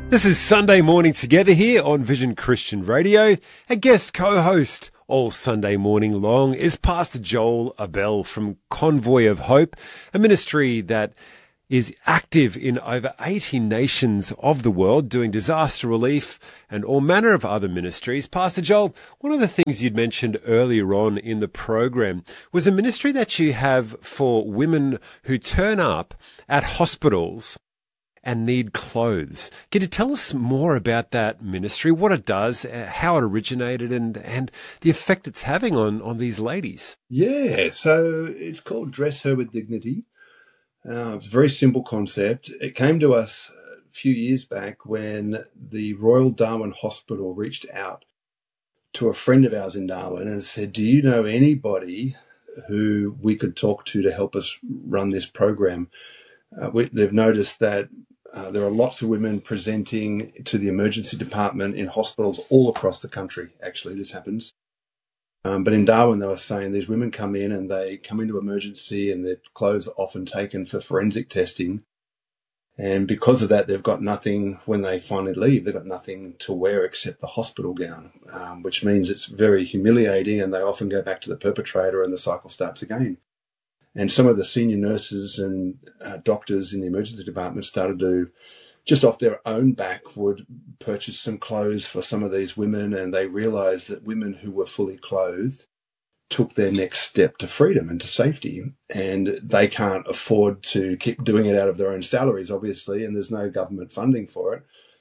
This is Sunday Morning Together here on Vision Christian Radio. A guest co-host all Sunday morning long is Pastor Joel Abell from Convoy of Hope, a ministry that is active in over 80 nations of the world, doing disaster relief and all manner of other ministries. Pastor Joel, one of the things you'd mentioned earlier on in the program was a ministry that you have for women who turn up at hospitals and need clothes. Can you tell us more about that ministry, what it does, how it originated, and the effect it's having on these ladies? Yeah, so it's called Dress Her with Dignity. It's a very simple concept. It came to us a few years back when the Royal Darwin Hospital reached out to a friend of ours in Darwin and said, do you know anybody who we could talk to help us run this program? They've noticed that there are lots of women presenting to the emergency department in hospitals all across the country. Actually, this happens. But in Darwin, they were saying these women come in and they come into emergency and their clothes are often taken for forensic testing. And because of that, they've got nothing when they finally leave. They've got nothing to wear except the hospital gown, which means it's very humiliating, and they often go back to the perpetrator and the cycle starts again. And some of the senior nurses and doctors in the emergency department started to, just off their own back, would purchase some clothes for some of these women. And they realized that women who were fully clothed took their next step to freedom and to safety. And they can't afford to keep doing it out of their own salaries, obviously, and there's no government funding for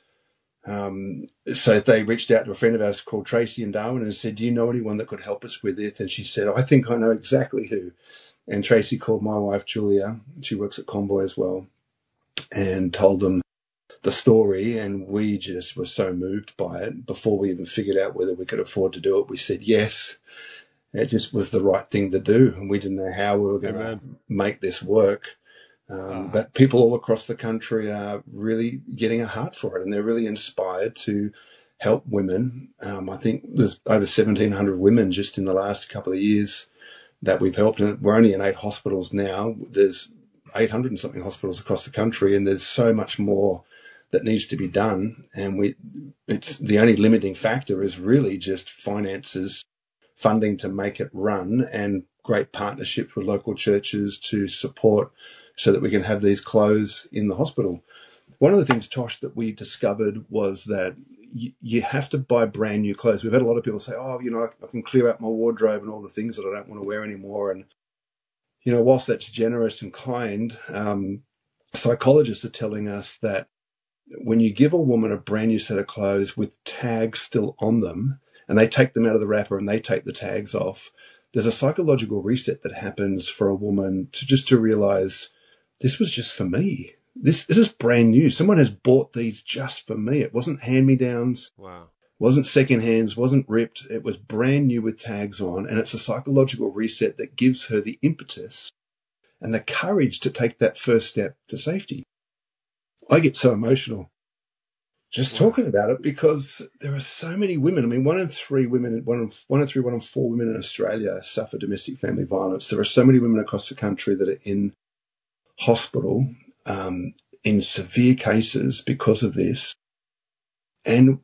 it. So they reached out to a friend of ours called Tracy in Darwin and said, do you know anyone that could help us with it? And she said, I think I know exactly who. And Tracy called my wife, Julia. She works at Convoy as well, and told them the story. And we just were so moved by it. Before we even figured out whether we could afford to do it, we said yes. It just was the right thing to do. And we didn't know how we were going to make this work. But people all across the country are really getting a heart for it. And they're really inspired to help women. I think there's over 1,700 women just in the last couple of years that we've helped. And we're only in 8 hospitals now. There's 800 and something hospitals across the country, and there's so much more that needs to be done. And it's the only limiting factor is really just finances, funding to make it run, and great partnerships with local churches to support so that we can have these clothes in the hospital. One of the things, Tosh, that we discovered was that you have to buy brand new clothes. We've had a lot of people say, I can clear out my wardrobe and all the things that I don't want to wear anymore. And, whilst that's generous and kind, psychologists are telling us that when you give a woman a brand new set of clothes with tags still on them, and they take them out of the wrapper and they take the tags off, there's a psychological reset that happens for a woman to realize this was just for me. This is brand new. Someone has bought these just for me. It wasn't hand-me-downs. Wow. Wasn't second-hands, wasn't ripped. It was brand new with tags on. And it's a psychological reset that gives her the impetus and the courage to take that first step to safety. I get so emotional just talking about it, because there are so many women. I mean, 1 in 3 women, 1 in 4 women in Australia suffer domestic family violence. There are so many women across the country that are in hospital in severe cases because of this. And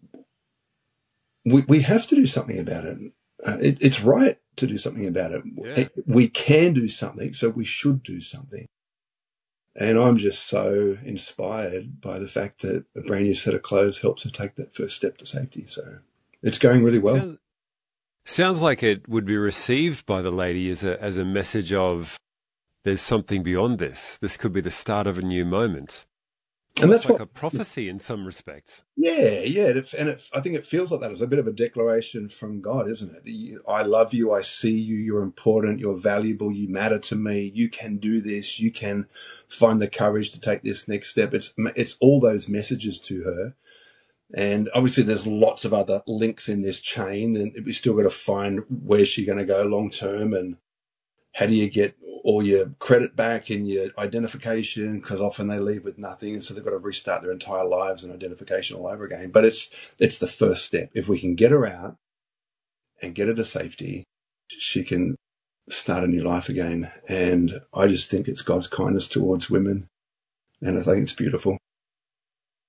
we have to do something about it. It's right to do something about it. Yeah. We can do something, so we should do something. And I'm just so inspired by the fact that a brand new set of clothes helps her take that first step to safety. So it's going really well. Sounds like it would be received by the lady as a message of, there's something beyond this. This could be the start of a new moment. And that's like a prophecy in some respects. Yeah. I think it feels like that. It's a bit of a declaration from God, isn't it? I love you. I see you. You're important. You're valuable. You matter to me. You can do this. You can find the courage to take this next step. It's all those messages to her. And obviously there's lots of other links in this chain, and we still got to find where's she going to go long term, and how do you get all your credit back and your identification, because often they leave with nothing, and so they've got to restart their entire lives and identification all over again. But it's the first step. If we can get her out and get her to safety, she can start a new life again. And I just think it's God's kindness towards women, and I think it's beautiful.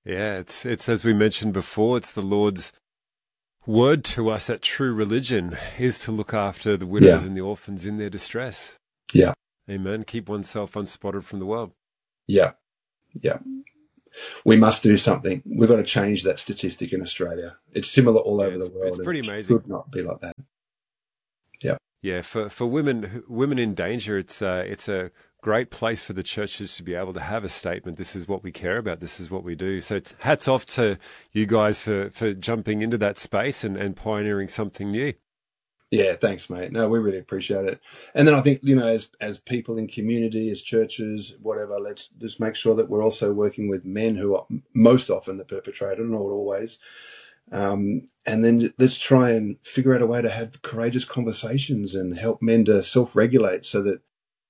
Yeah, it's as we mentioned before, it's the Lord's word to us that true religion is to look after the widows and the orphans in their distress. Yeah. Amen. Keep oneself unspotted from the world. Yeah. Yeah. We must do something. We've got to change that statistic in Australia. It's similar all over the world. It's pretty amazing. It should not be like that. Yeah. Yeah, for women in danger, it's a great place for the churches to be able to have a statement. This is what we care about. This is what we do. So it's hats off to you guys for jumping into that space and pioneering something new. Yeah, thanks, mate. No, we really appreciate it. And then I think, as people in community, as churches, whatever, let's just make sure that we're also working with men who are most often the perpetrator, not always. And then let's try and figure out a way to have courageous conversations and help men to self-regulate so that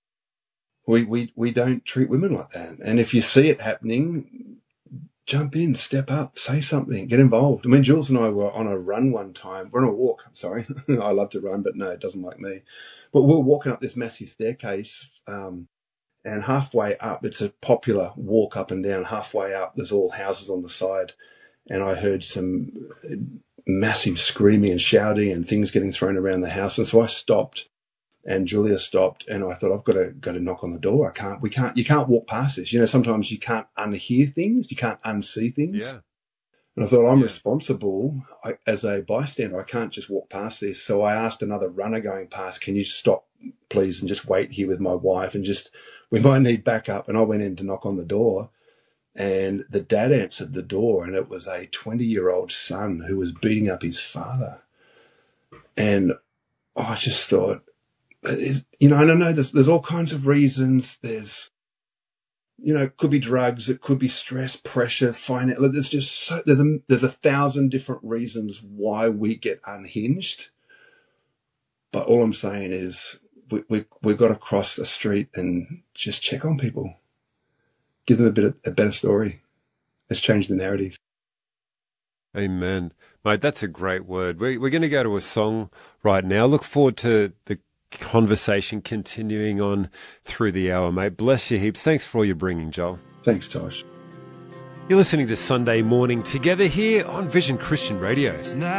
we don't treat women like that. And if you see it happening, jump in, step up, say something, get involved. I mean, Jules and I were on a run one time. We're on a walk, sorry. I love to run, but no, it doesn't like me. But we were walking up this massive staircase, and halfway up, it's a popular walk up and down. Halfway up, there's all houses on the side. And I heard some massive screaming and shouting and things getting thrown around the house. And so I stopped, and Julia stopped, and I thought, I've got to go to knock on the door. You can't walk past this. Sometimes you can't unhear things. You can't unsee things. Yeah. And I thought, I'm responsible as a bystander. I can't just walk past this. So I asked another runner going past, can you stop, please, and just wait here with my wife and we might need backup. And I went in to knock on the door. And the dad answered the door, and it was a 20-year-old son who was beating up his father. And I just thought, and I know there's all kinds of reasons. There's, it could be drugs, it could be stress, pressure, finance. There's just there's 1,000 different reasons why we get unhinged. But all I'm saying is we've got to cross the street and just check on people. Give them a better story. Let's change the narrative. Amen. Mate, that's a great word. We're going to go to a song right now. Look forward to the conversation continuing on through the hour, mate. Bless you heaps. Thanks for all you're bringing, Joel. Thanks, Tosh. You're listening to Sunday Morning Together here on Vision Christian Radio.